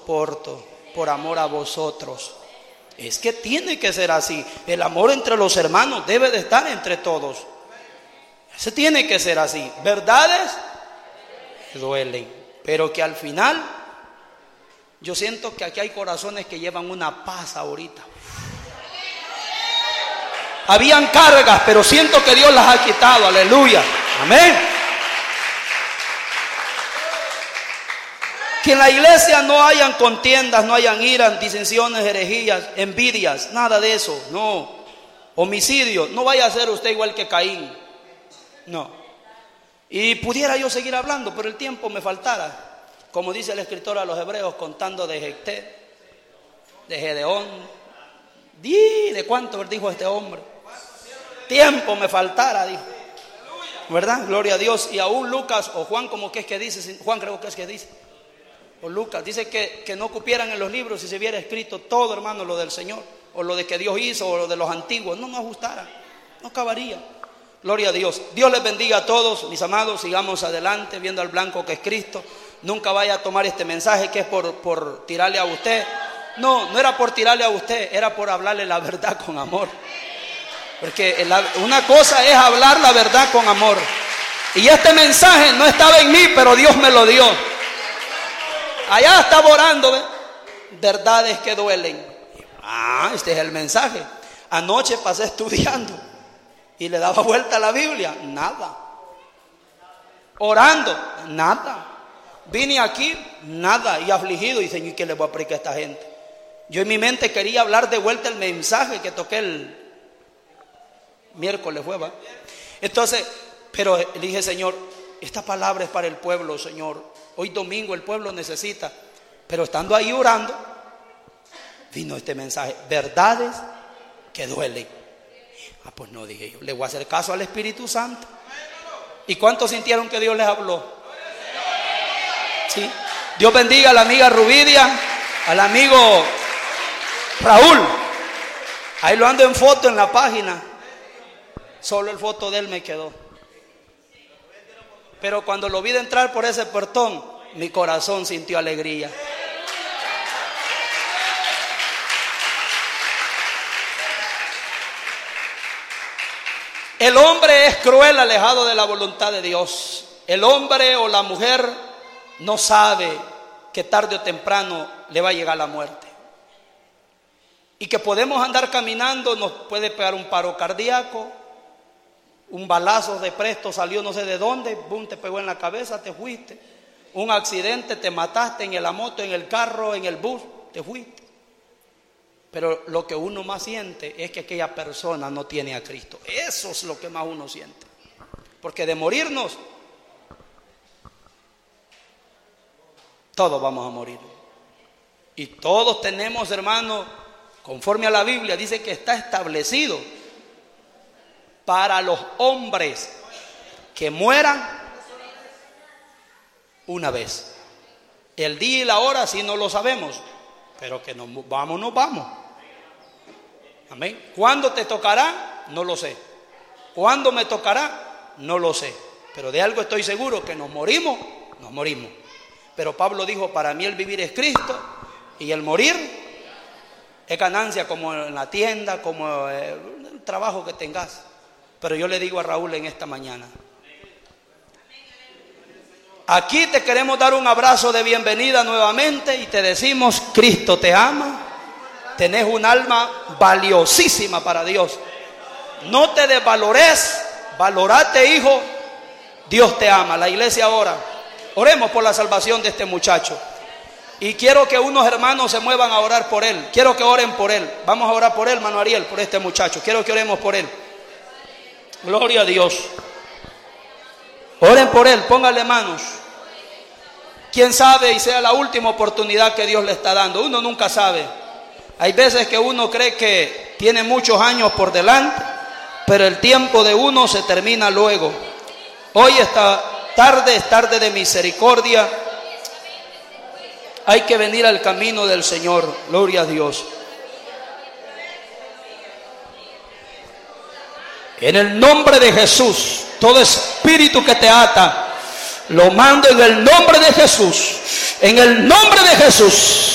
soporto por amor a vosotros. Es que tiene que ser así. El amor entre los hermanos debe de estar entre todos. Ese tiene que ser así. Verdades duelen, pero que al final yo siento que aquí hay corazones que llevan una paz ahorita. Habían cargas, pero siento que Dios las ha quitado. Aleluya, amén. Que en la iglesia no hayan contiendas, no hayan iras, disensiones, herejías, envidias, nada de eso, no. Homicidio, no vaya a ser usted igual que Caín, no. Y pudiera yo seguir hablando, pero el tiempo me faltara. Como dice el escritor a los hebreos, contando de Jefté, de Gedeón, ¿de cuánto dijo este hombre? Tiempo me faltara, dijo. ¿Verdad? Gloria a Dios. Y aún Lucas o Juan, como que es que dice, Juan creo que es que dice, o Lucas, dice que no cupieran en los libros si se hubiera escrito todo, hermano, lo del Señor, o lo de que Dios hizo, o lo de los antiguos. No ajustara, no acabaría. Gloria a Dios. Dios les bendiga a todos, mis amados. Sigamos adelante, viendo al blanco que es Cristo. Nunca vaya a tomar este mensaje que es por tirarle a usted. No era por tirarle a usted, era por hablarle la verdad con amor. Porque una cosa es hablar la verdad con amor. Y este mensaje no estaba en mí, pero Dios me lo dio. Allá estaba orando, ¿ve? Verdades que duelen. Este es el mensaje. Anoche pasé estudiando y le daba vuelta a la Biblia, nada. Orando, nada. Vine aquí, nada. Y afligido, y Señor, ¿qué le voy a predicar a esta gente? Yo en mi mente quería hablar de vuelta el mensaje que toqué el miércoles, fue, ¿va? Entonces, pero le dije, Señor, esta palabra es para el pueblo, Señor. Hoy domingo el pueblo necesita. Pero estando ahí orando, vino este mensaje: verdades que duelen. Pues no, dije yo, le voy a hacer caso al Espíritu Santo. ¿Y cuántos sintieron que Dios les habló? ¿Sí? Dios bendiga a la amiga Rubidia, al amigo Raúl. Ahí lo ando en foto en la página. Solo el foto de él me quedó. Pero cuando lo vi de entrar por ese portón, mi corazón sintió alegría. El hombre es cruel, alejado de la voluntad de Dios. El hombre o la mujer no sabe que tarde o temprano le va a llegar la muerte. Y que podemos andar caminando, nos puede pegar un paro cardíaco, un balazo de presto salió no sé de dónde, boom, te pegó en la cabeza, te fuiste. Un accidente, te mataste en la moto, en el carro, en el bus, te fuiste. Pero lo que uno más siente es que aquella persona no tiene a Cristo. Eso es lo que más uno siente. Porque de morirnos, todos vamos a morir. Y todos tenemos, hermano, conforme a la Biblia, dice que está establecido para los hombres que mueran una vez. El día y la hora sí no lo sabemos, pero que nos vamos. Amén. ¿Cuándo te tocará? No lo sé. ¿Cuándo me tocará? No lo sé. Pero de algo estoy seguro, que nos morimos. Pero Pablo dijo, para mí el vivir es Cristo y el morir es ganancia, como en la tienda, como el trabajo que tengas. Pero yo le digo a Raúl en esta mañana, aquí te queremos dar un abrazo de bienvenida nuevamente y te decimos, Cristo te ama, tenés un alma valiosísima para Dios. No te desvalores, valorate, hijo, Dios te ama. La iglesia ora. Oremos por la salvación de este muchacho. Y quiero que unos hermanos se muevan a orar por él. Quiero que oren por él. Vamos a orar por él, hermano Ariel, por este muchacho. Quiero que oremos por él. Gloria a Dios. Oren por él, pónganle manos. Quién sabe y sea la última oportunidad que Dios le está dando. Uno nunca sabe. Hay veces que uno cree que tiene muchos años por delante, pero el tiempo de uno se termina luego. Hoy esta tarde es tarde de misericordia. Hay que venir al camino del Señor. Gloria a Dios. En el nombre de Jesús, todo espíritu que te ata, lo mando en el nombre de Jesús. En el nombre de Jesús.